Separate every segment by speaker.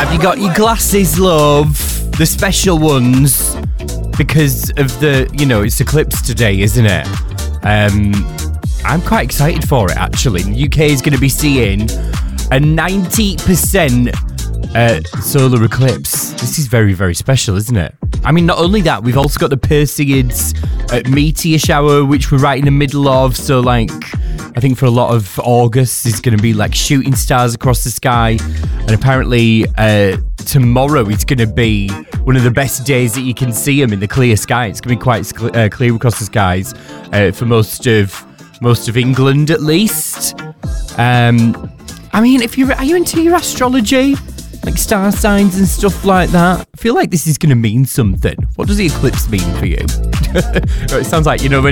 Speaker 1: Have you got your glasses, love? The special ones, because of the, it's eclipse today, isn't it? I'm quite excited for it, actually. The UK is going to be seeing a 90% solar eclipse. This is very, very special, isn't it? I mean, not only that, we've also got the Perseids meteor shower, which we're right in the middle of. So, I think for a lot of August, there's going to be shooting stars across the sky. And apparently, tomorrow is going to be one of the best days that you can see them in the clear sky. It's going to be quite clear across the skies for most of England, at least. I mean, are you into your astrology? Like star signs and stuff like that? I feel like this is going to mean something. What does the eclipse mean for you? It sounds like, when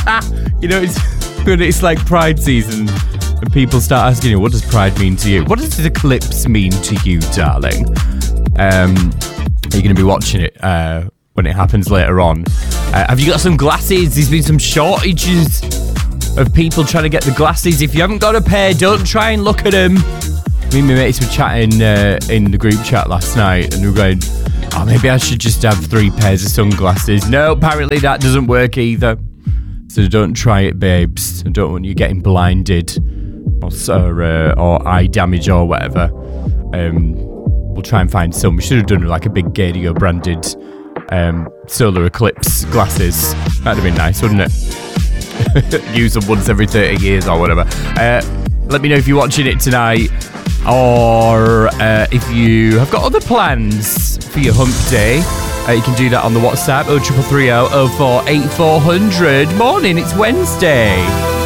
Speaker 1: it's like Pride season and people start asking you, what does Pride mean to you? What does the eclipse mean to you, darling? Are you going to be watching it when it happens later on? Have you got some glasses? There's been some shortages of people trying to get the glasses. If you haven't got a pair, don't try and look at them. Me and my mates were chatting in the group chat last night, and we were going, maybe I should just have 3 pairs of sunglasses. No, apparently that doesn't work either. So don't try it, babes. I don't want you getting blinded or eye damage or whatever. We'll try and find some. We should have done a big Gadio branded solar eclipse glasses. That'd have been nice, wouldn't it? Use them once every 30 years or whatever. Let me know if you're watching it tonight, or if you have got other plans for your hump day. You can do that on the WhatsApp 0330 04 8400. Morning, it's Wednesday.